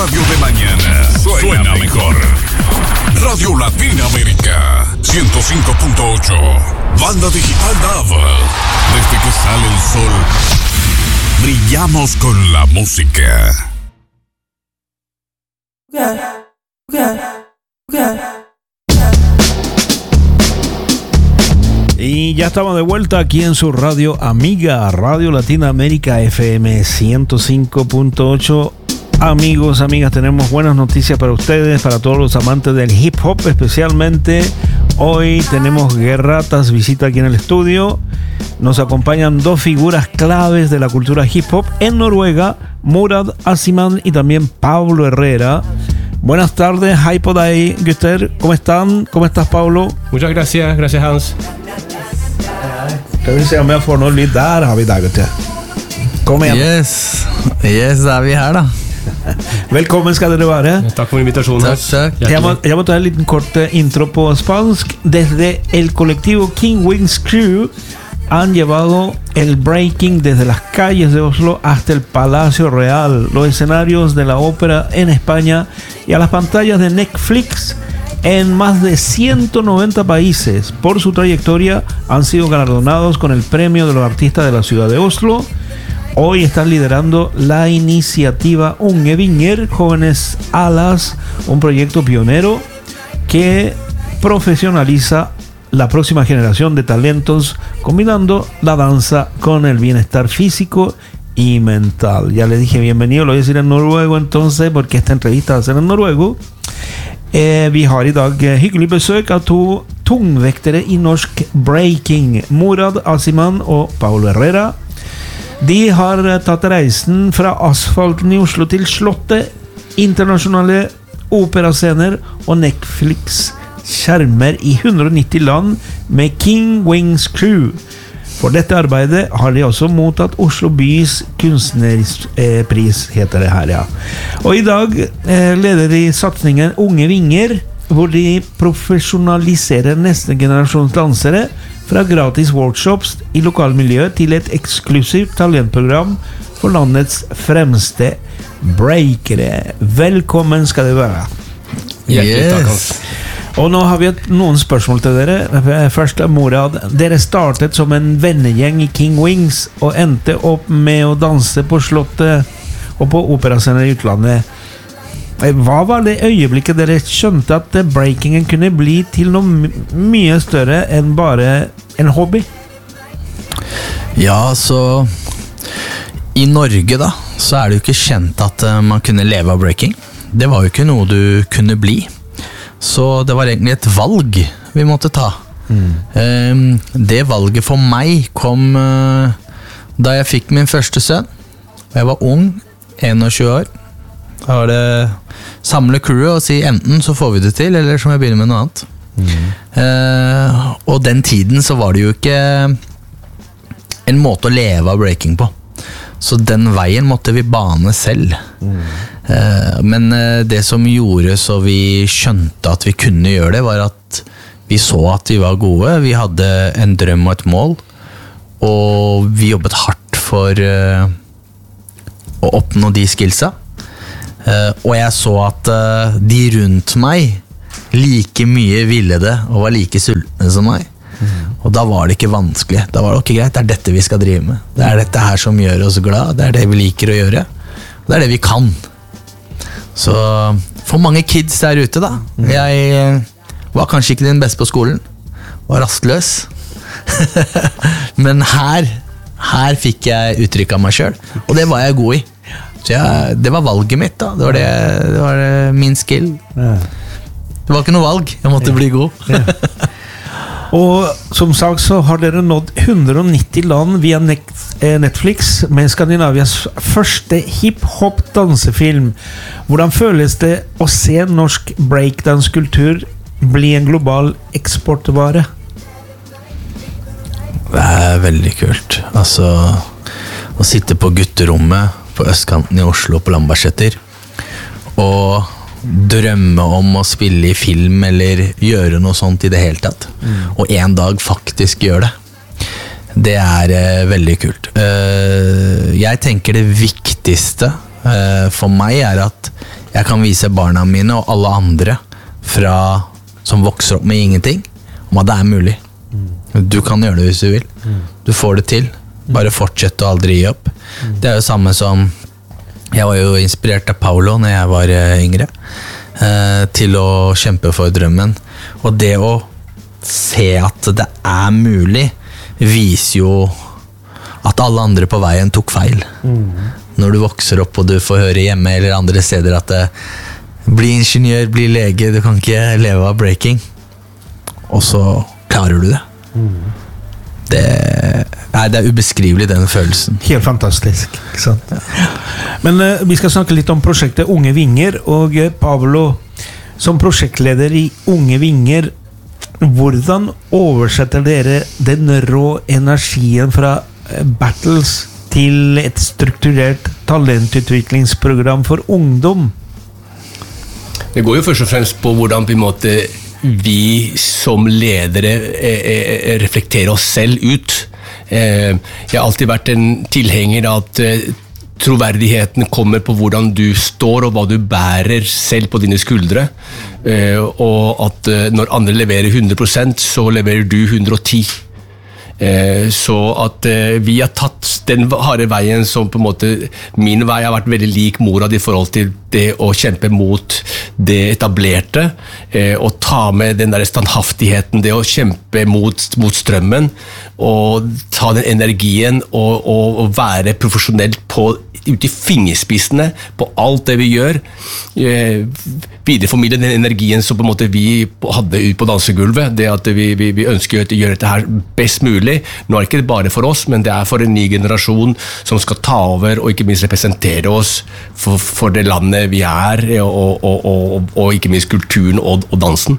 Radio de mañana suena mejor. Radio Latinoamérica 105.8. Banda digital Dava. Desde que sale el sol, brillamos con la música. Y ya estamos de vuelta aquí en su radio amiga, Radio Latinoamérica FM 105.8. Amigos, amigas, tenemos buenas noticias para ustedes, para todos los amantes del hip hop especialmente. Hoy tenemos Guerratas visita aquí en el estudio. Nos acompañan dos figuras claves de la cultura hip hop en Noruega, Murad Asiman y también Pablo Herrera. Buenas tardes, hej på dig, Gutter. ¿Cómo están? ¿Cómo estás, Pablo? Muchas gracias, gracias Hans. Skal vi se om jeg får noe lyd der, har vi der, Gutter. Kom igjen. Yes, da er vi her da. Velkommen skal dere være. Tack för invitationen. Tack. Jag måste ha en liten kort intro på spansk. Desde el colectivo King Wings Crew han llevado el breaking desde las calles de Oslo hasta el Palacio Real, los escenarios de la ópera en España y a las pantallas de Netflix en más de 190 países. Por su trayectoria han sido galardonados con el premio de los artistas de la ciudad de Oslo. Hoy están liderando la iniciativa Unge Vinger, Jóvenes Alas, un proyecto pionero que profesionaliza la próxima generación de talentos, combinando la danza con el bienestar físico y mental. Ya le dije bienvenido, lo voy a decir en noruego entonces, porque esta entrevista va a ser en noruego. Vi har I dag hyggelig besøk av to tungvektere I norsk breaking, Murad Asiman og Paulo Herrera. De har tatt reisen fra asfalten I Oslo til Slottet, internasjonale operascener og Netflix-skjermer I 190 land med King Wings Crew. For dette arbeidet har de også mottatt Oslo bys kunstnerpris, heter det her, ja. Og I dag leder de satsningen Unge Vinger, hvor de profesjonaliserer neste generasjons dansere fra gratis workshops I lokalmiljøet til et eksklusivt talentprogram for landets fremste breakere. Velkommen skal det være. Yes. Og nå har vi noen spørsmål til dere. Først Morad, dere startet som en vennegjeng I King Wings og endte opp med å danse på Slottet og på operascener I utlandet. Hva var det øyeblikket dere skjønte at breakingen kunne bli til noe mye større enn bare en hobby? Ja, så I Norge da, så det jo ikke kjent at man kunne leve av breaking. Det var jo ikke noe du kunne bli. Så det var egentlig et valg vi måtte ta. Det valget for meg kom da jeg fikk min første sønn. Jeg var ung, 21 år. Da var det samle crewet og si enten så får vi det til, eller så må jeg begynne med noe annet. Og den tiden så var det jo ikke en måte å leve av breaking på. Så den veien måtte vi bane selv. Men det som gjorde så vi skjønte at vi kunne gjøre det, var at vi så at vi var gode. Vi hadde en drøm og et mål, og vi jobbet hardt for å oppnå de skillsa. Og jeg så at de rundt meg like mye ville det og var like sultne som meg. Og da var det ikke vanskelig. Da var det ok, greit, det dette vi skal drive med. Det dette her som gjør oss glad. Det det vi liker å gjøre. Det det vi kan. Så for mange kids der ute da, jeg var kanskje ikke den beste på skolen, var rastløs. Men her fikk jeg uttrykk av meg selv, og det var jeg god I. Så det var valget mitt da. Det var min skill. Det var ikke noe valg. Jeg måtte bli god. Og som sagt så har dere nådd 190 land via Netflix med Skandinavias første hip-hop dansefilm. Hvordan føles det å se norsk breakdance-kultur bli en global eksportvare? Det veldig kult. Altså, å sitte på gutterommet på østkanten I Oslo på Lambertseter og drømme om å spille I film eller gjøre noe sånt I det hele tatt. Og en dag faktisk gjøre det. Det veldig kult. Jeg tenker det viktigste for meg at jeg kan vise barna mine og alle andre som vokser opp med ingenting, om at det mulig. Du kan gjøre det hvis du vil. Du får det til. Bare fortsett å aldri gi opp. Det jo samme som jeg var jo inspirert av Paulo når jeg var yngre, til å kjempe for drømmen. Og det å se at det mulig, viser jo at alle andre på veien tok feil. Når du vokser opp og du får høre hjemme eller andre steder at bli ingeniør, bli lege, du kan ikke leve av breaking. Og så klarer du det. Det ubeskrivelig, den følelsen. Helt fantastisk, ikke sant? Men vi skal snakke litt om prosjektet Unge Vinger, og Pablo, som prosjektleder i Unge Vinger, hvordan oversetter dere den rå energien fra battles til et strukturert talentutviklingsprogram for ungdom? Det går jo først og fremst på hvordan på en måte vi som ledere reflekterer oss selv ut. Jeg har alltid vært en tilhenger av at troverdigheten kommer på hvordan du står og hva du bærer selv på dine skuldre, og at når andre leverer 100%, så leverer du 110%. Så at vi har tatt den harde veien som på en måte min vei har vært veldig lik mora i forhold til det å kjempe mot det etablerte, og ta med den der standhaftigheten, det å kjempe mot strømmen, og ta den energien og være profesjonelt ut i fingerspissene på alt det vi gjør, videreformidle den energien som på en måte vi hadde ut på dansegulvet, det at vi ønsker å gjøre dette her best mulig. Nå det ikke bare for oss, men det for en ny generasjon som skal ta over og ikke minst representere oss for det landet vi og ikke minst kulturen og dansen.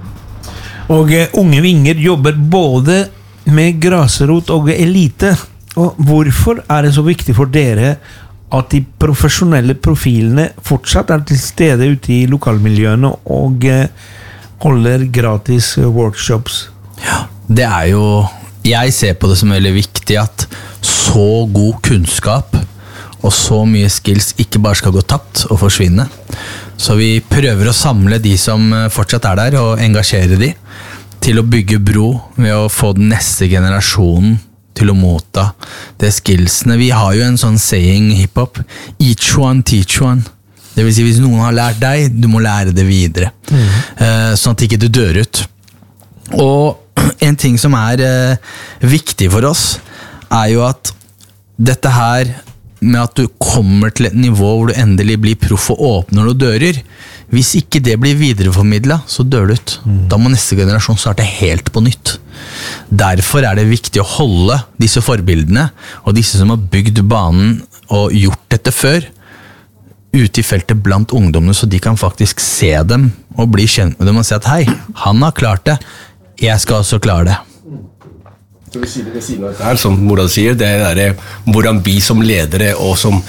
Og Unge Vinger jobber både med grasrot og elite. Og hvorfor det så viktig for dere at de profesjonelle profilene fortsatt til stede ute i lokalmiljøene og holder gratis workshops? Ja, det jo jeg ser på det som veldig viktig at så god kunnskap og så mye skills ikke bare skal gå tapt og forsvinne. Så vi prøver å samle de som fortsatt der og engasjere de til å bygge bro ved å få den neste generasjonen til å motta det skillsene. Vi har jo en sånn saying i hiphop, each one, teach one. Det vil si hvis noen har lært deg, du må lære det videre. Sånn at ikke du dør ut. Og en ting som viktig for oss jo at dette her med at du kommer til et nivå hvor du endelig blir proff og åpner noen dører, hvis ikke det blir videreformidlet, så dør du ut. Da må neste generasjon starte helt på nytt. Derfor det viktig å holde disse forbildene, og disse som har bygd banen og gjort dette før, ute i feltet blant ungdommene, så de kan faktisk se dem og bli kjent med dem og si at hei, han har klart det, jeg skal også klare det. Så vi sier det siden av dette her, som Morad sier, det hvordan vi som ledere og som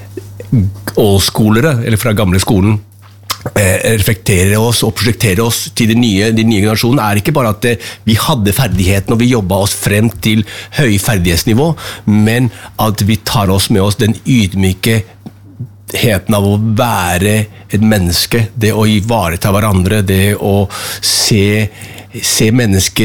ålskolere, eller fra gamle skolen, reflekterer oss og prosjekterer oss til de nye generasjonen, ikke bare at vi hadde ferdigheten og vi jobbet oss frem til høy ferdighetsnivå, men at vi tar oss med oss den ydmyke heten av å være et menneske, det å ivareta hverandre, det å se mennesker